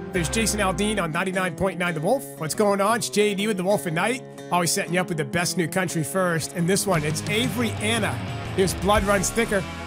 There's Jason Aldean on 99.9 The Wolf. What's going on? It's JD with The Wolf at Night. Always setting you up with the best new country first. And this one, it's Avery Anna. Here's Blood Runs Thicker.